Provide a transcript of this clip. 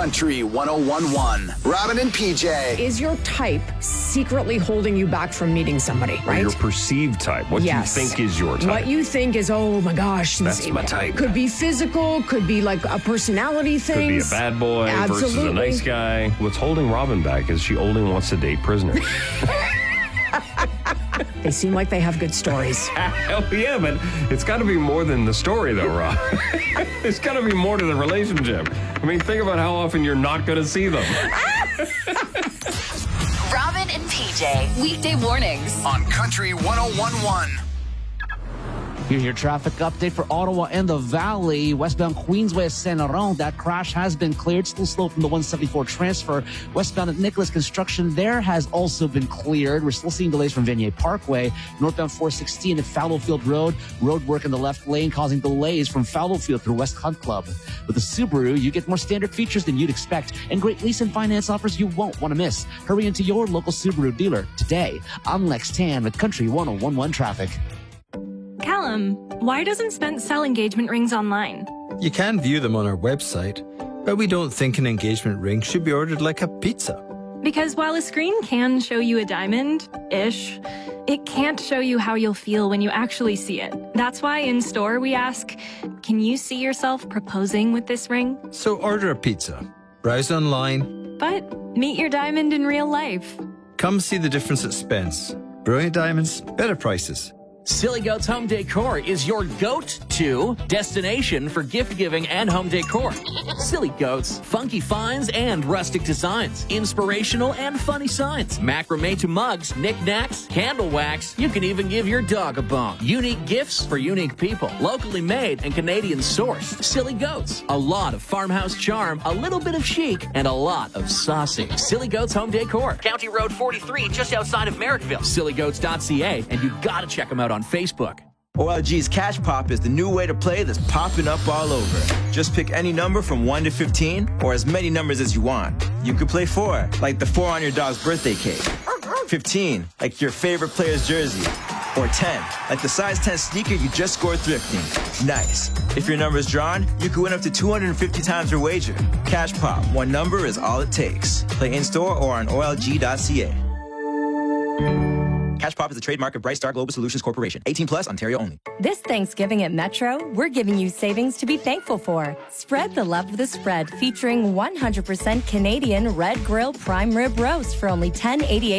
Country 101.1. Robin and PJ. Is your type secretly holding you back from meeting somebody, Or right? your perceived type. What you think is your type. What you think is, oh my gosh. That's my type. Could be physical, could be like a personality thing. Could be a bad boy versus a nice guy. What's holding Robin back is she only wants to date prisoners. They seem like they have good stories. Hell yeah, but it's got to be more than the story, though, Rob. There's got to be more to the relationship. I mean, think about how often you're not going to see them. Robin and PJ, weekday mornings On Country 101.1. Here's your traffic update for Ottawa and the Valley. Westbound Queensway Saint Laurent, that crash has been cleared. Still slow from the 174 transfer. Westbound at Nicholas Construction, there has also been cleared. We're still seeing delays from Vanier Parkway. Northbound 416 at Fallowfield Road. Road work in the left lane causing delays from Fallowfield through West Hunt Club. With the Subaru, you get more standard features than you'd expect and great lease and finance offers you won't want to miss. Hurry into your local Subaru dealer today. I'm Lex Tan with Country 101.1 Traffic. Callum, why doesn't Spence sell engagement rings online? You can view them on our website, but we don't think an engagement ring should be ordered like a pizza. Because while a screen can show you a diamond-ish, it can't show you how you'll feel when you actually see it. That's why in store we ask, can you see yourself proposing with this ring? So order a pizza, browse online, But meet your diamond in real life. come see the difference at Spence. Brilliant diamonds, better prices. Silly Goats Home Decor is your go-to destination for gift giving and home decor. Silly Goats, funky finds and rustic designs, inspirational and funny signs, macrame to mugs, knickknacks, candle wax. You can even give your dog a bone. Unique gifts for unique people, locally made and Canadian sourced. Silly Goats, a lot of farmhouse charm, a little bit of chic, and a lot of saucy. Silly Goats Home Decor, County Road 43, just outside of Merrickville. SillyGoats.ca, and you gotta check them out on Facebook. OLG's Cash Pop is the new way to play that's popping up all over. Just pick any number from 1 to 15, or as many numbers as you want. You could play 4, like the 4 on your dog's birthday cake. 15, like your favorite player's jersey. Or 10, like the size 10 sneaker you just scored thrifting. Nice. If your number is drawn, you could win up to 250 times your wager. Cash Pop, one number is all it takes. Play in-store or on OLG.ca. Cash Pop is a trademark of Bright Star Global Solutions Corporation. 18 plus, Ontario only. This Thanksgiving at Metro, we're giving you savings to be thankful for. Spread the love of the spread, featuring 100% Canadian Red Grill Prime Rib Roast for only $10.88